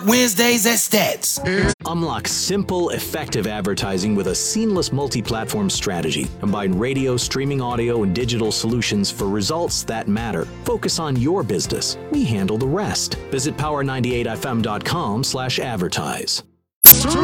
Wednesdays at Stats. Unlock simple, effective advertising with a seamless multi-platform strategy. Combine radio, streaming audio, and digital solutions for results that matter. Focus on your business. We handle the rest. Visit power98fm.com/advertise.